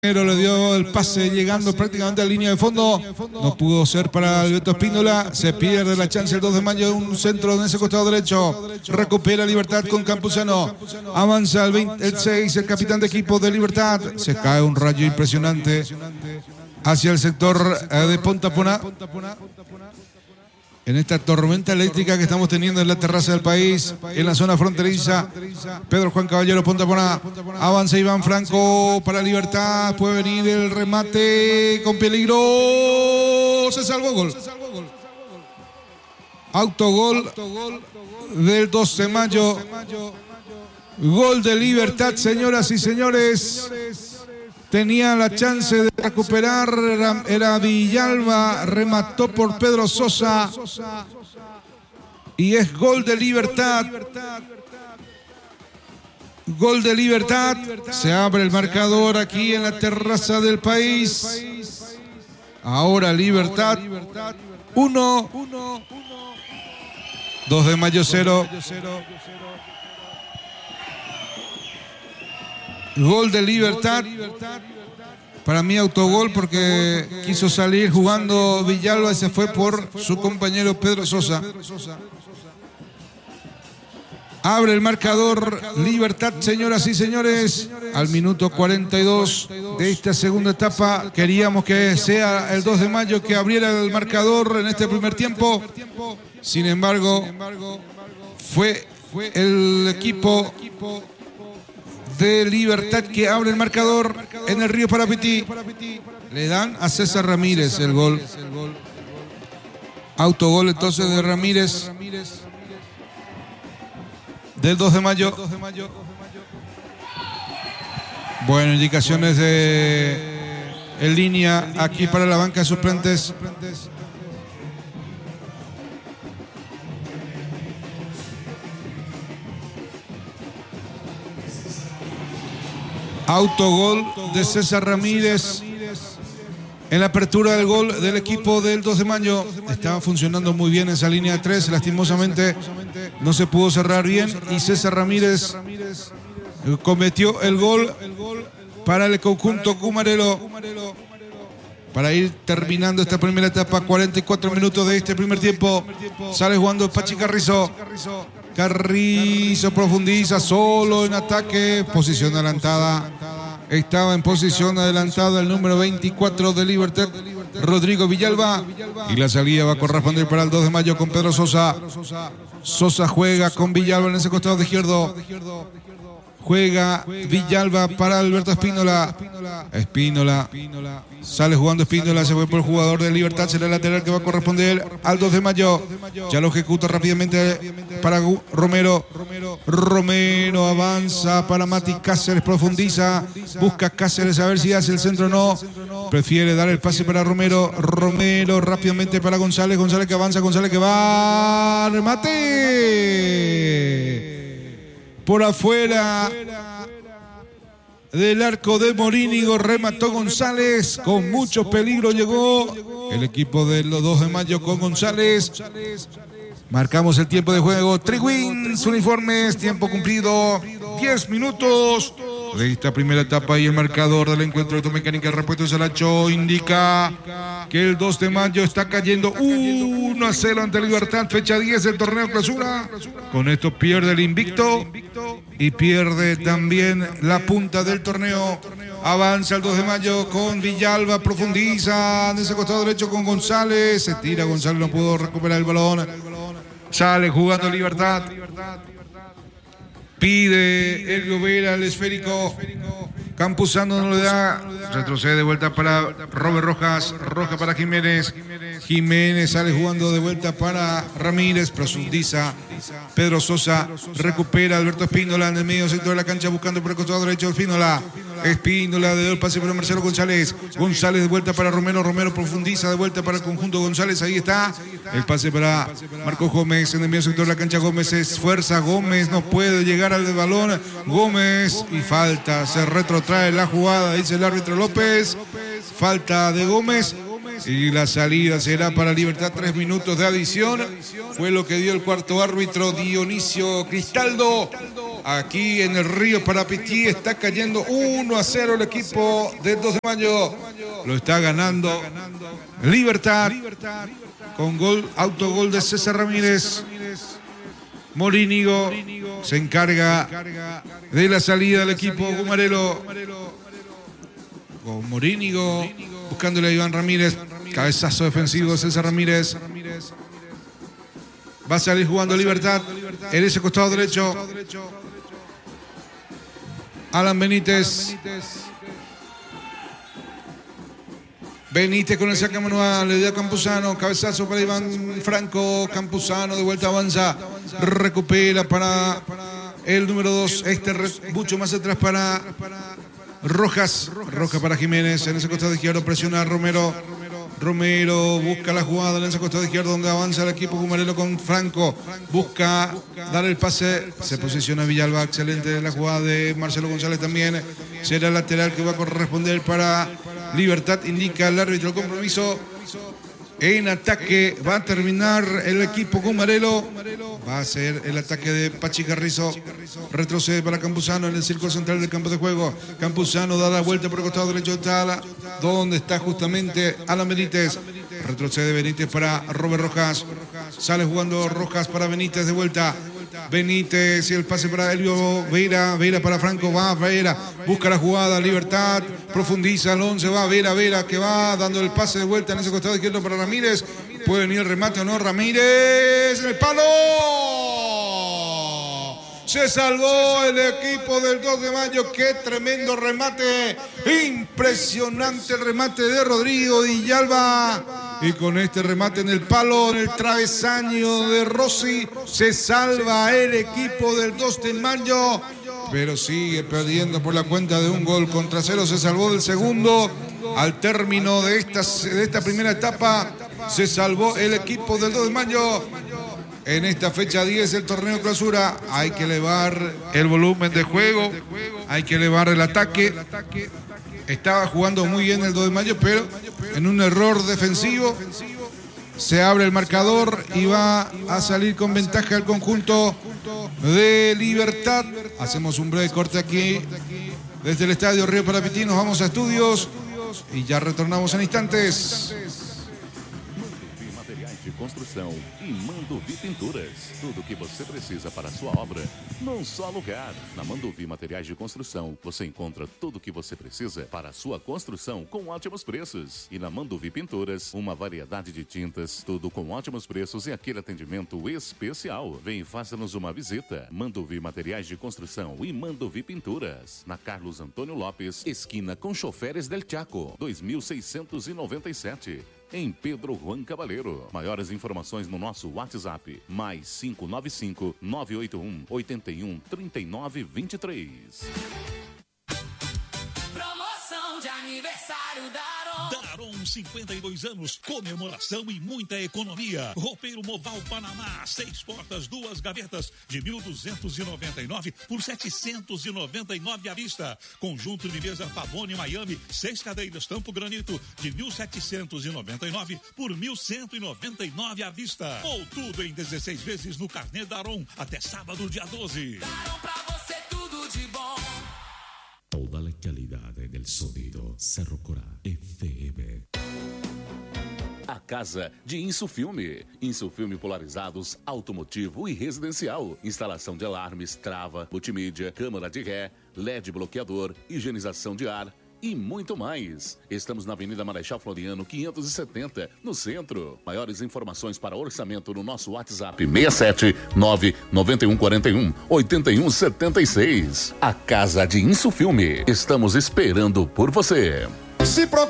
Pero le dio el pase llegando prácticamente a la línea de fondo. No pudo ser para Alberto Espíndola. Se pierde la chance el 2 de mayo. Un centro en ese costado derecho. Recupera Libertad con Campuzano. Avanza el 6, el capitán de equipo de Libertad. Se cae un rayo impresionante hacia el sector de Pontapona. En esta tormenta eléctrica que estamos teniendo en la terraza del país, en la zona fronteriza. Pedro Juan Caballero, Pontapona. Avanza Iván Franco para Libertad. Puede venir el remate con peligro. Se salvó, gol. Autogol del 2 de mayo. Gol de Libertad, señoras y señores. Tenía la chance de recuperar, era Villalba, remató por Pedro Sosa y es gol de Libertad. Gol de Libertad. Se abre el marcador aquí en la terraza del país. Ahora Libertad 1, 2 de mayo 0. Gol de Libertad. Para mí autogol porque quiso salir jugando Villalba y se fue por su compañero Pedro Sosa. Abre el marcador Libertad, señoras y señores, al minuto 42 de esta segunda etapa. Queríamos que sea el 2 de mayo que abriera el marcador en este primer tiempo. Sin embargo, fue el equipo de Libertad que abre el marcador en el Río Parapetí. Le dan a César Ramírez el gol. Autogol entonces de Ramírez del 2 de mayo. Bueno, indicaciones en línea aquí para la banca de suplentes. Autogol de César Ramírez en la apertura del gol del equipo del 2 de mayo. Estaba funcionando muy bien esa línea de 3. Lastimosamente no se pudo cerrar bien y César Ramírez cometió el gol para el conjunto cumarelo. Para ir terminando esta primera etapa, 44 minutos de este primer tiempo. Sale jugando Pachi Carrizo. Carrizo profundiza solo en ataque, posición adelantada. Estaba en posición adelantada el número 24 de Libertad, Rodrigo Villalba. Y la salida va a corresponder para el 2 de mayo con Pedro Sosa. Sosa juega con Villalba en ese costado de izquierdo. Juega Villalba para Alberto Espíndola. Espíndola. Sale jugando Espíndola, se fue por el jugador de Libertad. Será el lateral que va a corresponder al 2 de mayo. Ya lo ejecuta rápidamente para Romero. Romero avanza para Mati Cáceres, profundiza. Busca Cáceres a ver si hace el centro o no. Prefiere dar el pase para Romero. Romero rápidamente para González. González que avanza, González que va. Remate por afuera del arco de Morínigo, remató González, con mucho peligro llegó el equipo de los 2 de mayo con González. Marcamos el tiempo de juego, Triwins uniformes, tiempo cumplido, 10 minutos de esta primera etapa y el marcador del encuentro de Automecánica Repuestos Salacho indica que el 2 de mayo está cayendo 1-0 ante Libertad, fecha 10 del torneo clausura. Con esto pierde el invicto y pierde también la punta del torneo. Avanza el 2 de mayo con Villalba, profundiza en ese costado derecho con González. Se tira González, no pudo recuperar el balón. Sale jugando Libertad. Pide el Vera el esférico. Campuzano no le da. Retrocede de vuelta para Robert Rojas. Rojas para Jiménez. Jiménez sale jugando de vuelta para Ramírez. Profundiza. Pedro Sosa recupera Alberto Espíndola en el medio sector de la cancha buscando por el costado derecho Espíndola. Espíndola de el pase para Marcelo González. González de vuelta para Romero. Romero profundiza de vuelta para el conjunto González. Ahí está. El pase para Marcos Gómez en el medio sector de la cancha. Gómez se esfuerza. Gómez no puede llegar al balón. Gómez y falta. Se retrotrae la jugada, dice el árbitro López. Falta de Gómez. Y la salida será para Libertad, 3 minutos de adición. Fue lo que dio el cuarto árbitro Dionisio Cristaldo. Aquí en el río Parapití está cayendo 1-0 el equipo del 2 de mayo. Lo está ganando Libertad con autogol de César Ramírez. Morínigo se encarga de la salida del equipo Gumarelo. Con Morínigo buscándole a Iván Ramírez. Cabezazo defensivo de César Ramírez. Va a salir jugando Libertad en ese costado derecho. Alan Benítez. Benítez con el saque manual, le da a Campuzano, cabezazo para Iván Franco, Campuzano de vuelta avanza, recupera para el número 2, mucho más atrás para Rojas para Jiménez, en ese costado izquierdo presiona a Romero busca la jugada en ese costado izquierdo donde avanza el equipo Gumarelo con Franco, busca dar el pase, se posiciona Villalba, excelente la jugada de Marcelo González también, será el lateral que va a corresponder para Libertad, indica el árbitro el compromiso. En ataque va a terminar el equipo Gumarelo. Va a ser el ataque de Pachi Carrizo. Retrocede para Campuzano en el círculo central del campo de juego. Campuzano da la vuelta por el costado derecho de Tala, donde está justamente Alan Benítez. Retrocede Benítez para Robert Rojas. Sale jugando Rojas para Benítez de vuelta. Benítez y el pase para Elvio Vera para Franco, va Vera, busca la jugada, Libertad, profundiza el 11, va Vera que va dando el pase de vuelta en ese costado izquierdo para Ramírez, puede venir el remate o no, Ramírez en el palo, se salvó el equipo del 2 de mayo, qué tremendo remate, impresionante el remate de Rodrigo Villalba. Y con este remate en el palo, en el travesaño de Rossi, se salva el equipo del 2 de mayo, pero sigue perdiendo por la cuenta de un gol contra 0. Se salvó del segundo. Al término de esta primera etapa, se salvó el equipo del 2 de mayo. En esta fecha 10 del torneo clausura, hay que elevar el volumen de juego, hay que elevar el ataque. Estaba jugando muy bien el 2 de mayo, pero en un error defensivo se abre el marcador y va a salir con ventaja el conjunto de Libertad. Hacemos un breve corte aquí desde el estadio Río Parapití, nos vamos a estudios y ya retornamos en instantes. Construção e Mandovi Pinturas. Tudo o que você precisa para a sua obra, num só lugar. Na Mandovi Materiais de Construção, você encontra tudo o que você precisa para a sua construção com ótimos preços. E na Mandovi Pinturas, uma variedade de tintas, tudo com ótimos preços e aquele atendimento especial. Vem e faça-nos uma visita. Mandovi Materiais de Construção e Mandovi Pinturas. Na Carlos Antônio Lopes, esquina com Choferes del Chaco, 2697. Em Pedro Juan Cabaleiro. Maiores informações no nosso WhatsApp, mais 595-981-81-3923. Promoção de aniversário da Daron, 52 anos, comemoração e muita economia. Roupeiro Moval Panamá, 6 portas, 2 gavetas, de 1.299 por 799 à vista. Conjunto de mesa Favone Miami, 6 cadeiras tampo granito, de 1.799 por 1.199 à vista. Ou tudo em 16 vezes no carnê Daron, até sábado, dia 12. Daron pra você tudo de bom. Toda la calidad del sonido Cerro Corá FM. A Casa de Insufilme. Insufilme polarizados, automotivo e residencial. Instalação de alarmes, trava, multimídia, câmara de ré, LED bloqueador, higienização de ar e muito mais. Estamos na Avenida Marechal Floriano, 570, no centro. Maiores informações para orçamento no nosso WhatsApp 679-9141-8176. A Casa de Insufilme. Estamos esperando por você. Se